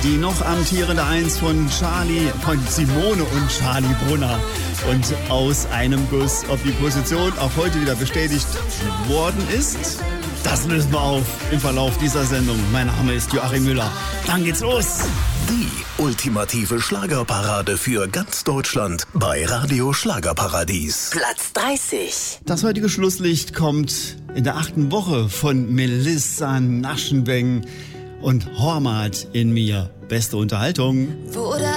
Die noch amtierende Eins von Simone und Charlie Brunner. Und aus einem Guss, ob die Position auch heute wieder bestätigt worden ist, das lösen wir auf im Verlauf dieser Sendung. Mein Name ist Joachim Müller. Dann geht's los. Die ultimative Schlagerparade für ganz Deutschland bei Radio Schlagerparadies. Platz 30. Das heutige Schlusslicht kommt in der 8. Woche von Melissa Naschenweng und Hormat in mir. Beste Unterhaltung.